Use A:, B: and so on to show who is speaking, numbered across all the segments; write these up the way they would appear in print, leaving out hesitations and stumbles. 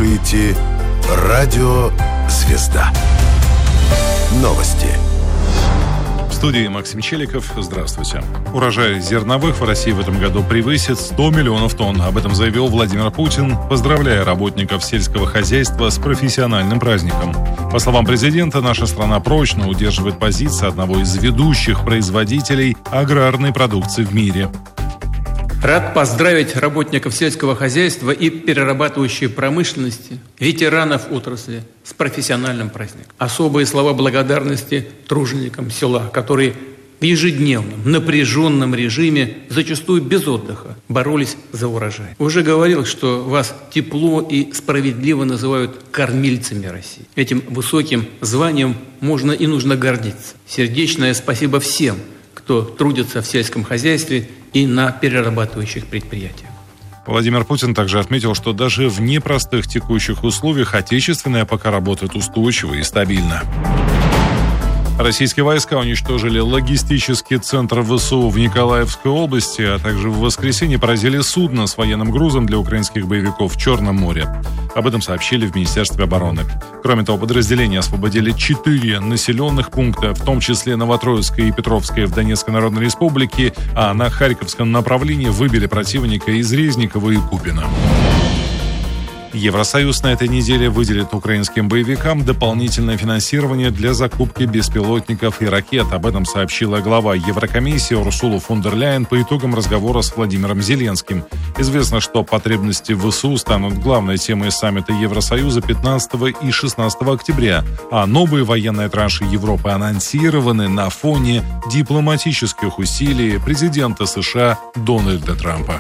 A: слушаете «Радио Звезда». Новости.
B: В студии Максим Челиков. Здравствуйте. Урожай зерновых в России в этом году превысит 100 миллионов тонн. Об этом заявил Владимир Путин, поздравляя работников сельского хозяйства с профессиональным праздником. По словам президента, наша страна прочно удерживает позиции одного из ведущих производителей аграрной продукции в мире.
C: Рад поздравить работников сельского хозяйства и перерабатывающей промышленности, ветеранов отрасли с профессиональным праздником. Особые слова благодарности труженикам села, которые в ежедневном, напряженном режиме, зачастую без отдыха, боролись за урожай. Уже говорил, что вас тепло и справедливо называют кормильцами России. Этим высоким званием можно и нужно гордиться. Сердечное спасибо всем, кто трудится в сельском хозяйстве и на перерабатывающих предприятиях.
B: Владимир Путин также отметил, что даже в непростых текущих условиях отечественная пока работает устойчиво и стабильно. Российские войска уничтожили логистический центр ВСУ в Николаевской области, а также в воскресенье поразили судно с военным грузом для украинских боевиков в Черном море. Об этом сообщили в Министерстве обороны. Кроме того, подразделения освободили 4 населенных пункта, в том числе Новотроицкое и Петровское в Донецкой Народной Республике, а на Харьковском направлении выбили противника из Резникова и Купина. Евросоюз на этой неделе выделит украинским боевикам дополнительное финансирование для закупки беспилотников и ракет. Об этом сообщила глава Еврокомиссии Урсула фон дер Ляйен по итогам разговора с Владимиром Зеленским. Известно, что потребности в ВСУ станут главной темой саммита Евросоюза 15 и 16 октября, а новые военные транши Европы анонсированы на фоне дипломатических усилий президента США Дональда Трампа.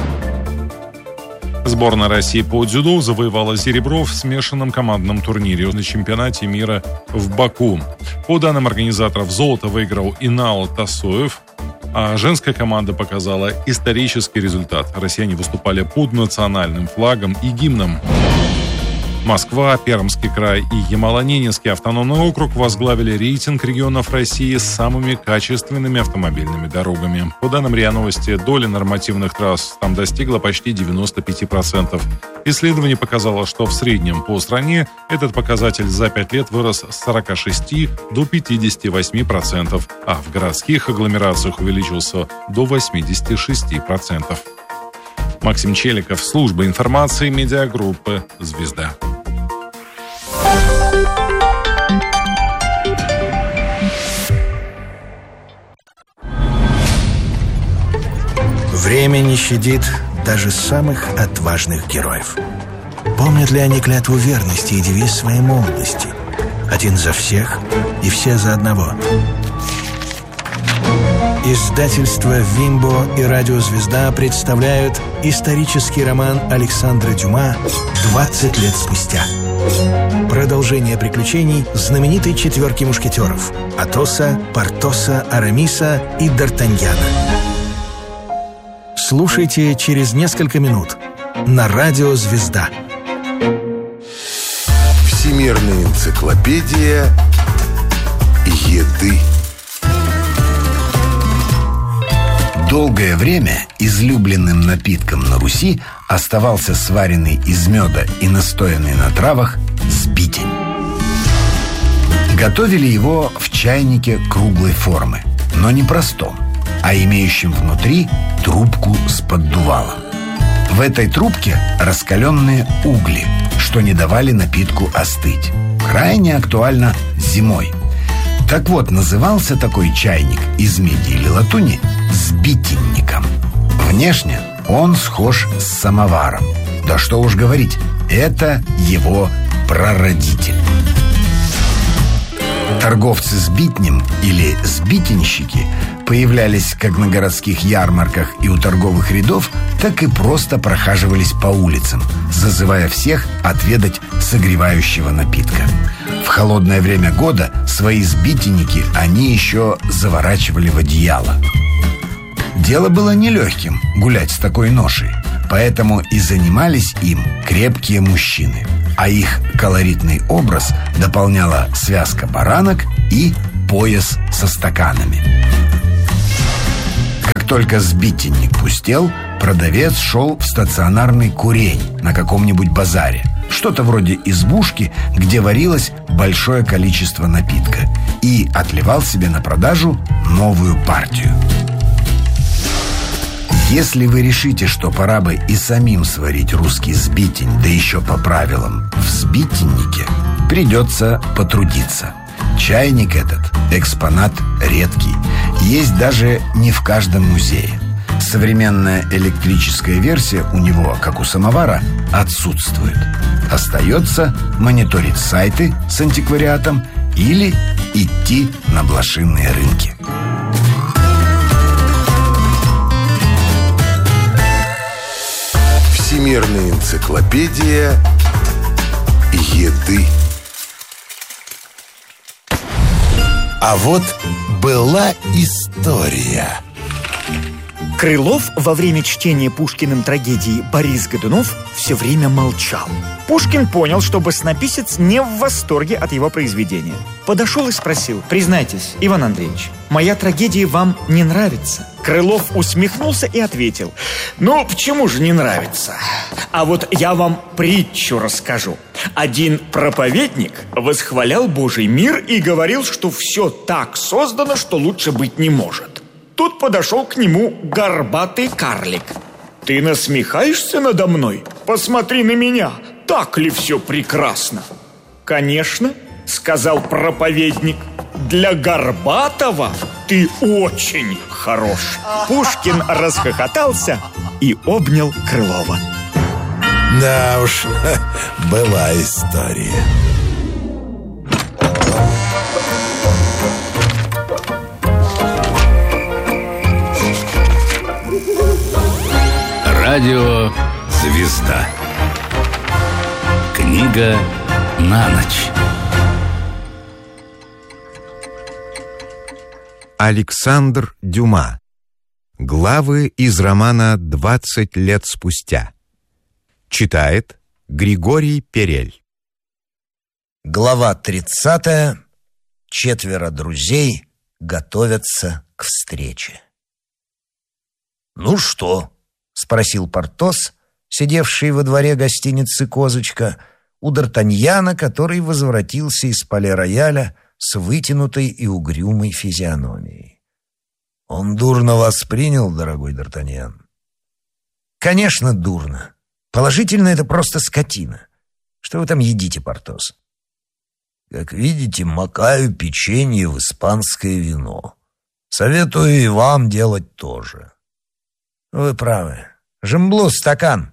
B: Сборная России по дзюдо завоевала серебро в смешанном командном турнире на чемпионате мира в Баку. По данным организаторов, золото выиграл Инал Тасоев, а женская команда показала исторический результат. Россияне выступали под национальным флагом и гимном. Москва, Пермский край и Ямало-Ненецкий автономный округ возглавили рейтинг регионов России с самыми качественными автомобильными дорогами. По данным РИА Новости, доля нормативных трасс там достигла почти 95%. Исследование показало, что в среднем по стране этот показатель за 5 лет вырос с 46 до 58%, а в городских агломерациях увеличился до 86%. Максим Челиков, служба информации медиагруппы «Звезда».
D: Время не щадит даже самых отважных героев. Помнят ли они клятву верности и девиз своей молодости? Один за всех и все за одного. Издательства «Вимбо» и «Радио Звезда» представляют исторический роман Александра Дюма «20 лет спустя». Продолжение приключений знаменитой четверки мушкетеров – Атоса, Портоса, Арамиса и Д'Артаньяна. Слушайте через несколько минут на «Радио Звезда».
A: Всемирная энциклопедия еды.
E: Долгое время излюбленным напитком на Руси оставался сваренный из меда и настоянный на травах сбитень. Готовили его в чайнике круглой формы, но не простом, а имеющем внутри трубку с поддувалом. В этой трубке раскаленные угли, что не давали напитку остыть. Крайне актуально зимой. Так вот, назывался такой чайник из меди или латуни сбитенником. Внешне он схож с самоваром. Да что уж говорить, это его прародитель. Торговцы сбитнем или сбитенщики появлялись как на городских ярмарках и у торговых рядов, так и просто прохаживались по улицам, зазывая всех отведать согревающего напитка. В холодное время года свои сбитенники они еще заворачивали в одеяло. Дело было нелегким гулять с такой ношей, поэтому и занимались им крепкие мужчины, а их колоритный образ дополняла связка баранок и пояс со стаканами. Как только сбитенник пустел, продавец шел в стационарный курень на каком-нибудь базаре. Что-то вроде избушки, где варилось большое количество напитка, и отливал себе на продажу новую партию. Если вы решите, что пора бы и самим сварить русский сбитень, да еще по правилам, в сбитеннике, придется потрудиться. Чайник этот – экспонат редкий. Есть даже не в каждом музее. Современная электрическая версия у него, как у самовара, отсутствует. Остается мониторить сайты с антиквариатом или идти на блошиные рынки.
A: Всемирная энциклопедия еды. А вот была история.
F: Крылов во время чтения Пушкиным трагедии «Борис Годунов» все время молчал. Пушкин понял, что баснописец не в восторге от его произведения. Подошел и спросил: «Признайтесь, Иван Андреевич, моя трагедия вам не нравится?» Крылов усмехнулся и ответил: «Ну, почему же не нравится? А вот я вам притчу расскажу. Один проповедник восхвалял Божий мир и говорил, что все так создано, что лучше быть не может. Тут подошел к нему горбатый карлик. «Ты насмехаешься надо мной? Посмотри на меня, так ли все прекрасно?» «Конечно», — сказал проповедник, «для горбатого ты очень хорош». Пушкин расхохотался и обнял Крылова.
A: Да уж, была история.
G: Радио «Звезда». Книга на ночь.
H: Александр Дюма. Главы из романа «20 лет спустя». Читает Григорий Перель.
D: Глава 30. 4 друзей готовятся к встрече. «Ну что?» — спросил Портос, сидевший во дворе гостиницы «Козочка», у Д'Артаньяна, который возвратился из пале-рояля с вытянутой и угрюмой физиономией. «Он дурно вас принял, дорогой Д'Артаньян?» «Конечно, дурно. Положительно, это просто скотина. Что вы там едите, Портос?» «Как видите, макаю печенье в испанское вино. Советую и вам делать тоже». «Вы правы. Жембло, стакан».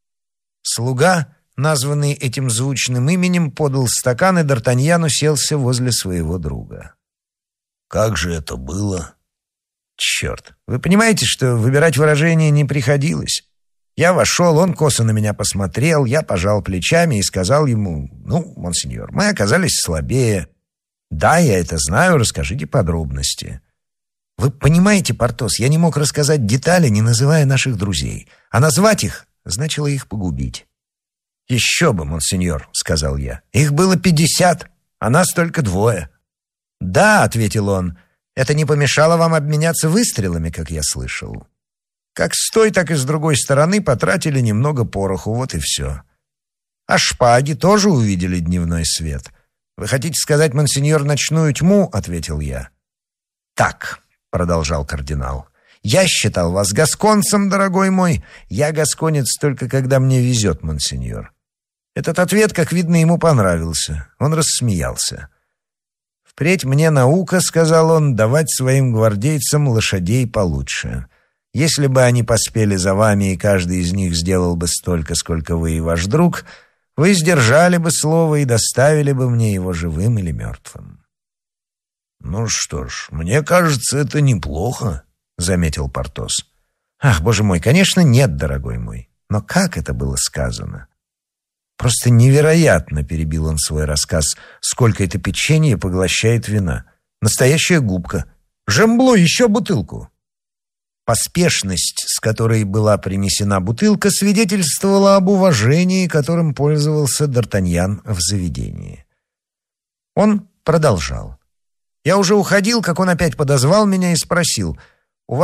D: Слуга, названный этим звучным именем, подал стакан, и Д'Артаньян уселся возле своего друга. «Как же это было?» «Черт, вы понимаете, что выбирать выражение не приходилось. Я вошел, он косо на меня посмотрел, я пожал плечами и сказал ему: «Ну, монсеньор, мы оказались слабее». «Да, я это знаю, расскажите подробности». «Вы понимаете, Портос, я не мог рассказать детали, не называя наших друзей. А назвать их значило их погубить». «Еще бы, монсеньор», — сказал я. «Их было 50, а нас только 2». «Да», — ответил он, — «это не помешало вам обменяться выстрелами, как я слышал. Как с той, так и с другой стороны потратили немного пороху, вот и все. А шпаги тоже увидели дневной свет. Вы хотите сказать, монсеньор, ночную тьму?» — ответил я. «Так», — продолжал кардинал, — «я считал вас гасконцем, дорогой мой. Я гасконец только когда мне везет, монсеньор». Этот ответ, как видно, ему понравился. Он рассмеялся. «Впредь мне наука, — сказал он, — давать своим гвардейцам лошадей получше. Если бы они поспели за вами, и каждый из них сделал бы столько, сколько вы и ваш друг, вы сдержали бы слово и доставили бы мне его живым или мертвым». «Ну что ж, мне кажется, это неплохо», — заметил Портос. «Ах, боже мой, конечно, нет, дорогой мой. Но как это было сказано?» «Просто невероятно», — перебил он свой рассказ, — «сколько это печенье поглощает вина. Настоящая губка. Жембло, еще бутылку». Поспешность, с которой была принесена бутылка, свидетельствовала об уважении, которым пользовался Д'Артаньян в заведении. Он продолжал. Я уже уходил, как он опять подозвал меня и спросил: «У вас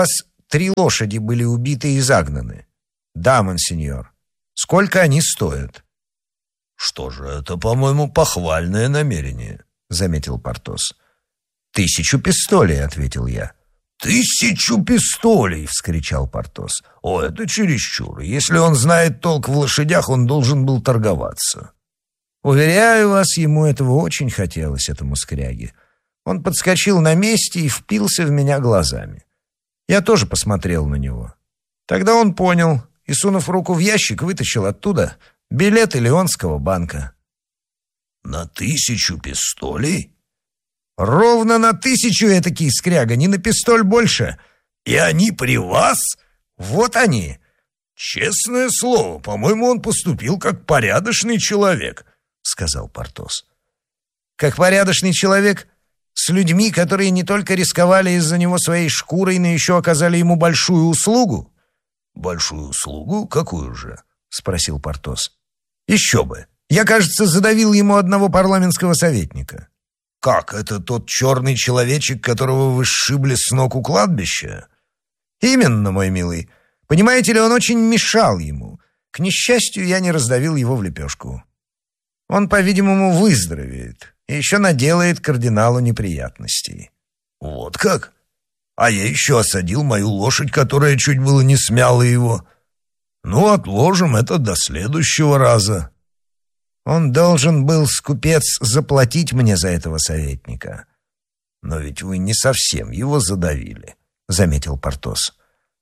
D: 3 лошади были убиты и загнаны. Да, монсеньор. Сколько они стоят?
I: Что же, это, по-моему, похвальное намерение, заметил Портос.
D: 1000 пистолей, ответил я.
I: 1000 пистолей! — вскричал Портос. О, это чересчур. Если он знает толк в лошадях, он должен был торговаться.
D: Уверяю вас, ему этого очень хотелось, этому скряге. Он подскочил на месте и впился в меня глазами. Я тоже посмотрел на него. Тогда он понял и, сунув руку в ящик, вытащил оттуда билеты Леонского банка.
I: На 1000 пистолей?
D: Ровно на 1000, этакий скряга, не на пистоль больше.
I: И они при вас?
D: Вот они.
I: Честное слово, по-моему, он поступил как порядочный человек, сказал Портос.
D: Как порядочный человек? С людьми, которые не только рисковали из-за него своей шкурой, но еще оказали ему большую услугу?
I: Большую услугу? Какую же? Спросил Портос.
D: Еще бы. Я, кажется, задавил ему одного парламентского советника.
I: Как? Это тот черный человечек, которого вы сшибли с ног у кладбища?
D: Именно, мой милый. Понимаете ли, он очень мешал ему. К несчастью, я не раздавил его в лепешку. Он, по-видимому, выздоровеет и еще наделает кардиналу неприятностей.
I: Вот как? А я еще осадил мою лошадь, которая чуть было не смяла его. Ну, отложим это до следующего раза.
D: Он должен был, скупец, заплатить мне за этого советника.
I: Но ведь вы не совсем его задавили, заметил Портос.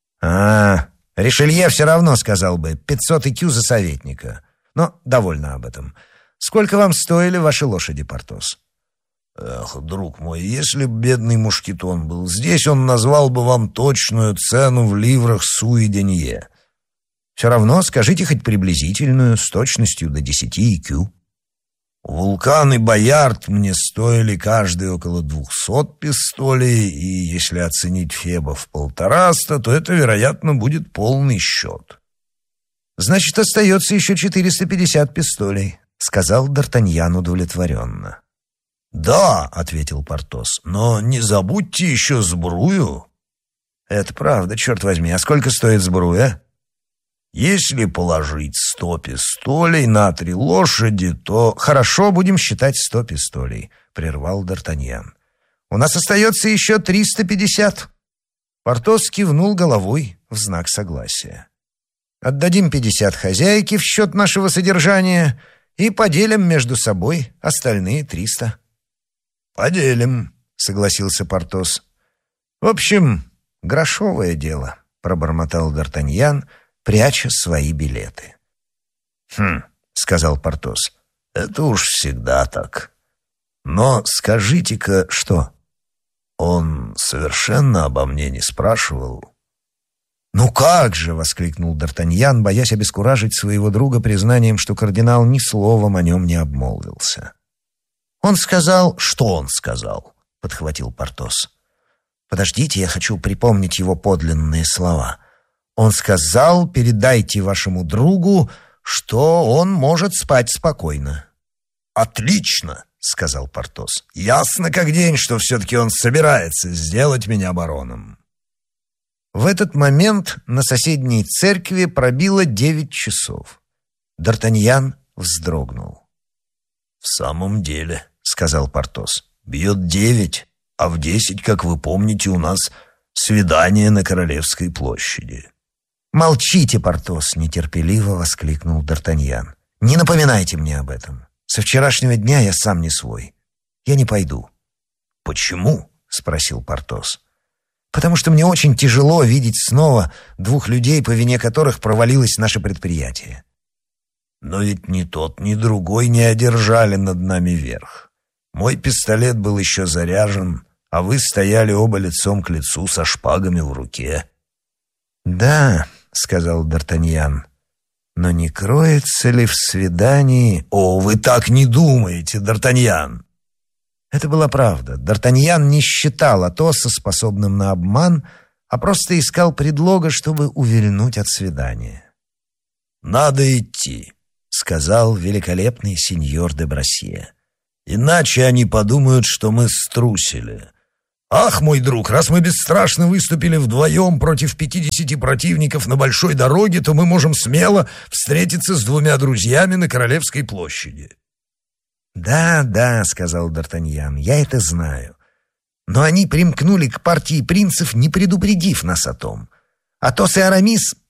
D: Ришелье все равно сказал бы 500 ЭКЮ за советника. Но довольно об этом. Сколько вам стоили ваши лошади, Портос?
I: Эх, друг мой, если б бедный Мушкетон был здесь, он назвал бы вам точную цену в ливрах Суи-Денье.
D: Все равно скажите хоть приблизительную, с точностью до 10 ЭКЮ.
I: Вулкан и Боярд мне стоили каждый около 200 пистолей, и если оценить Фебов 150, то это, вероятно, будет полный счет.
D: Значит, остается еще 450 пистолей, сказал Д'Артаньян удовлетворенно.
I: Да, ответил Портос, но не забудьте еще сбрую.
D: Это правда, черт возьми. А сколько стоит сбруя?
I: Если положить 100 пистолей на 3 лошади, то...
D: Хорошо, будем считать 100 пистолей, прервал Д'Артаньян. У нас остается еще 350. Портос кивнул головой в знак согласия. Отдадим 50 хозяйке в счет нашего содержания и поделим между собой остальные 300.
I: Поделим,
D: согласился Портос. В общем, грошовое дело, пробормотал Д'Артаньян, пряча свои билеты.
I: Сказал Портос, это уж всегда так. Но скажите-ка,
D: что?
I: Он совершенно обо мне не спрашивал.
D: «Ну как же!» — воскликнул Д'Артаньян, боясь обескуражить своего друга признанием, что кардинал ни словом о нем не обмолвился.
I: «Он сказал...» «Что он сказал?» — подхватил Портос.
D: «Подождите, я хочу припомнить его подлинные слова. Он сказал, передайте вашему другу, что он может спать спокойно».
I: «Отлично!» — сказал Портос. «Ясно как день, что все-таки он собирается сделать меня бароном».
D: В этот момент на соседней церкви пробило 9 часов. Д'Артаньян вздрогнул.
I: «В самом деле», — сказал Портос, — «бьет 9, а в 10, как вы помните, у нас свидание на Королевской площади».
D: «Молчите, Портос!» — нетерпеливо воскликнул Д'Артаньян. «Не напоминайте мне об этом. Со вчерашнего дня я сам не свой. Я не пойду».
I: «Почему?»
D: — спросил Портос. «Потому что мне очень тяжело видеть снова 2 людей, по вине которых провалилось наше предприятие».
I: «Но ведь ни тот, ни другой не одержали над нами верх. Мой пистолет был еще заряжен, а вы стояли оба лицом к лицу со шпагами в руке».
D: «Да», — сказал Д'Артаньян, — «но не кроется ли в свидании...»
I: «О, вы так не думаете, Д'Артаньян!»
D: Это была правда. Д'Артаньян не считал Атоса способным на обман, а просто искал предлога, чтобы увильнуть от свидания.
I: «Надо идти», — сказал великолепный сеньор де Брассье. «Иначе они подумают, что мы струсили. Ах, мой друг, раз мы бесстрашно выступили вдвоем против 50 противников на большой дороге, то мы можем смело встретиться с 2 друзьями на Королевской площади».
D: «Да, да», — сказал Д'Артаньян, — «я это знаю. Но они примкнули к партии принцев, не предупредив нас о том. Атос и Арамис